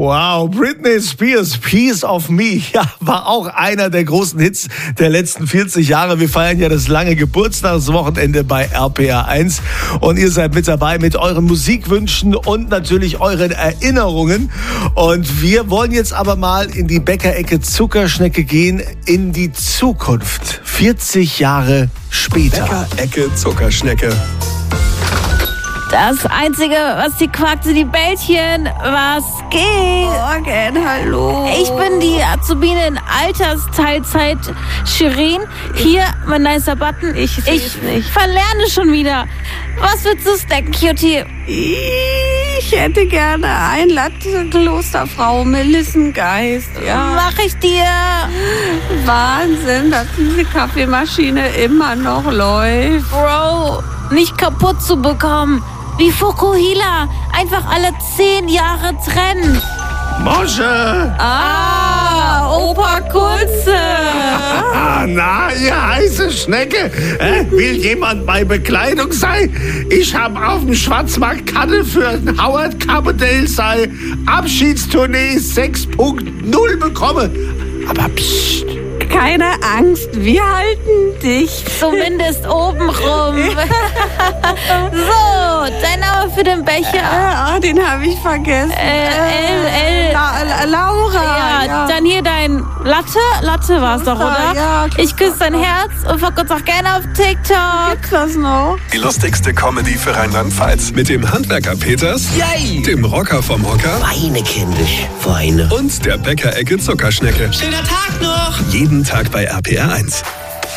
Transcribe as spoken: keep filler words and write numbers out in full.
Wow, Britney Spears, Piece of Me, ja, war auch einer der großen Hits der letzten vierzig Jahre. Wir feiern ja das lange Geburtstagswochenende bei R P R eins und ihr seid mit dabei mit euren Musikwünschen und natürlich euren Erinnerungen. Und wir wollen jetzt aber mal in die Bäckerecke Zuckerschnecke gehen, in die Zukunft, vierzig Jahre später. Bäckerecke Zuckerschnecke. Das Einzige, was die quakt, sind die Bällchen. Was geht? Morgen, hallo. Ich bin die Azubine in Altersteilzeit Shirin. Hier, mein nicer Button. Ich ich nicht. verlerne schon wieder. Was willst du snacken, Cutie? Ich hätte gerne ein Latte Klosterfrau Melissengeist. Ja. Mach ich dir. Wahnsinn, dass diese Kaffeemaschine immer noch läuft. Bro, nicht kaputt zu bekommen. Wie Fukuhila. Einfach alle zehn Jahre trennen. Mosche! Ah, Opa Kunze. Ah, na, ihr heiße Schnecke. Äh, will jemand bei Bekleidung sein? Ich hab auf dem Schwarzmarkt Karte für ein Howard Carpendale sei Abschiedstournee sechs Punkt null bekommen. Aber psst. Keine Angst, wir halten dich. Zumindest obenrum. So, dein Name für den Becher? Ah, den habe ich vergessen. Äh, L, L. La, La, Laura. Ja, ja. dann hier dein Latte. Latte war es doch, oder? Ja, ich küsse dein Herz und verkürze auch gerne auf TikTok. Gibt's das noch? Die lustigste Comedy für Rheinland-Pfalz. Mit dem Handwerker Peters, Yay! dem Rocker vom Hocker Weine, kindisch, weine. und der Bäckerecke Zuckerschnecke. Schöner Tag noch! Jeden Tag bei R P R eins.